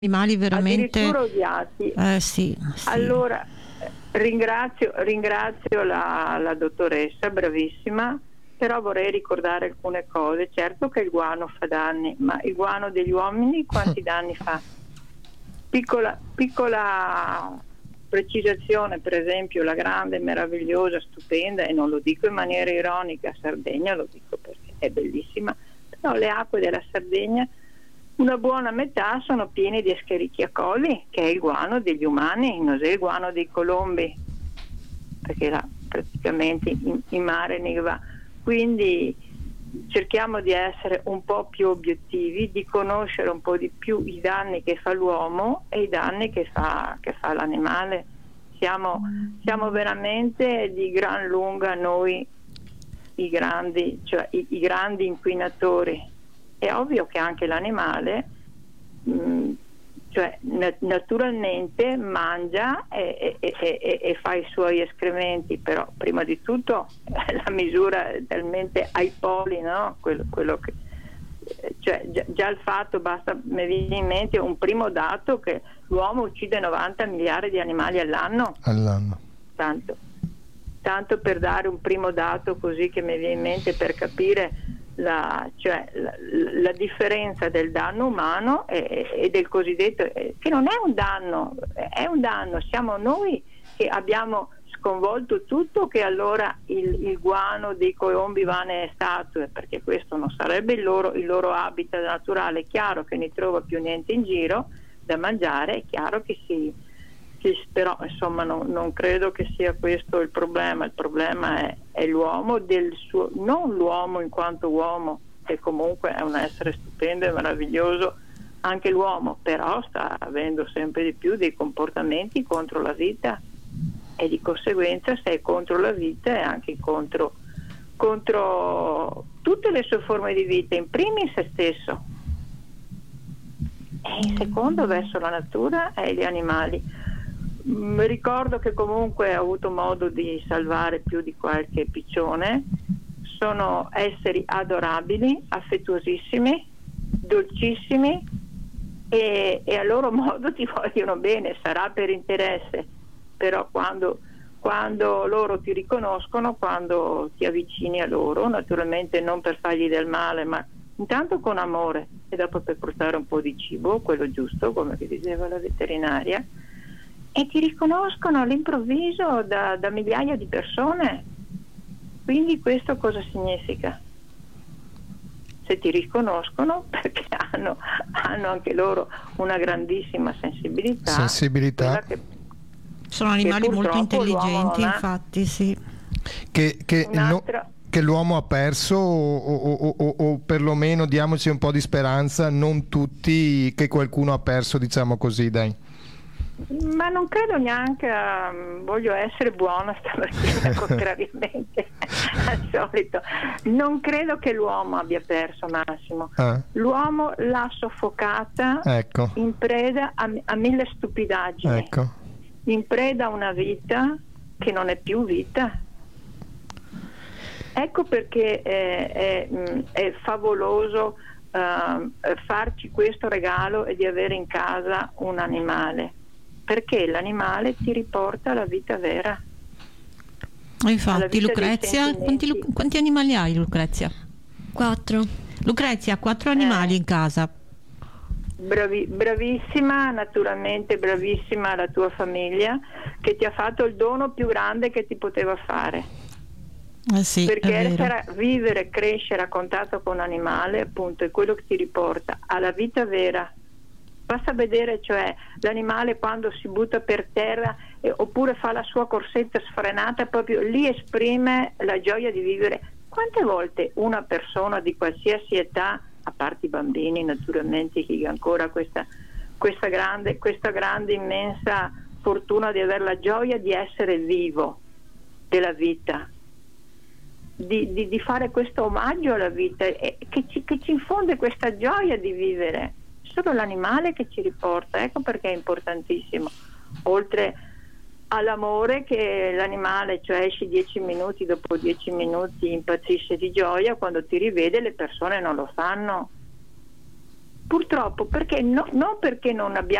Animali veramente addirittura odiati. Sì. Allora ringrazio la dottoressa, bravissima, però vorrei ricordare alcune cose. Certo che il guano fa danni, ma il guano degli uomini quanti danni fa? Piccola precisazione, per esempio la grande, meravigliosa, stupenda, e non lo dico in maniera ironica, Sardegna, lo dico perché è bellissima, però le acque della Sardegna una buona metà sono piene di Escherichia coli, che è il guano degli umani, non è il guano dei colombi, perché là praticamente in mare ne va. Quindi cerchiamo di essere un po' più obiettivi, di conoscere un po' di più i danni che fa l'uomo e i danni che fa l'animale. Siamo veramente di gran lunga noi i grandi inquinatori. È ovvio che anche l'animale naturalmente mangia e fa i suoi escrementi, però prima di tutto la misura è talmente ai poli, no? Quello che, già il fatto, basta, mi viene in mente un primo dato, che l'uomo uccide 90 miliardi di animali all'anno. Tanto per dare un primo dato così che mi viene in mente, per capire la differenza del danno umano e del cosiddetto, che non è un danno, è un danno, siamo noi che abbiamo sconvolto tutto, che allora il guano dei colombi va nelle statue, perché questo non sarebbe il loro habitat naturale. È chiaro che ne trova più niente in giro da mangiare, è chiaro che però insomma non credo che sia questo il problema è l'uomo non l'uomo in quanto uomo, che comunque è un essere stupendo e meraviglioso anche l'uomo, però sta avendo sempre di più dei comportamenti contro la vita, e di conseguenza se è contro la vita è anche contro tutte le sue forme di vita, in primis se stesso e in secondo verso la natura e gli animali. Ricordo che comunque ho avuto modo di salvare più di qualche piccione. Sono esseri adorabili, affettuosissimi, dolcissimi e a loro modo ti vogliono bene. Sarà per interesse, però quando loro ti riconoscono, quando ti avvicini a loro, naturalmente non per fargli del male, ma intanto con amore e dopo per portare un po' di cibo, quello giusto, come vi diceva la veterinaria, e ti riconoscono all'improvviso da migliaia di persone. Quindi questo cosa significa? Se ti riconoscono, perché hanno anche loro una grandissima sensibilità. Sono animali molto intelligenti, infatti, sì. Che l'uomo ha perso o perlomeno diamoci un po' di speranza, non tutti, che qualcuno ha perso, diciamo così, dai. Ma non credo neanche, voglio essere buona stamattina, contrariamente al solito, non credo che l'uomo abbia perso, Massimo. L'uomo l'ha soffocata, ecco, in preda a mille stupidaggini, ecco, in preda a una vita che non è più vita. Ecco perché è favoloso farci questo regalo e di avere in casa un animale, perché l'animale ti riporta alla vita vera. Infatti, Lucrezia, quanti animali hai, Lucrezia? 4. Lucrezia, 4 animali in casa. Bravissima, naturalmente bravissima la tua famiglia, che ti ha fatto il dono più grande che ti poteva fare. Sì, perché vivere, crescere a contatto con un animale, appunto, è quello che ti riporta alla vita vera. Basta vedere, cioè, l'animale quando si butta per terra oppure fa la sua corsetta sfrenata, proprio lì esprime la gioia di vivere. Quante volte una persona di qualsiasi età, a parte i bambini naturalmente, che ancora questa grande immensa fortuna di avere la gioia di essere vivo, della vita, di fare questo omaggio alla vita, che ci infonde questa gioia di vivere. Solo l'animale che ci riporta, ecco perché è importantissimo, oltre all'amore che l'animale, cioè esci 10 minuti, dopo 10 minuti impazzisce di gioia, quando ti rivede le persone non lo fanno. Purtroppo, perché non perché non abbiamo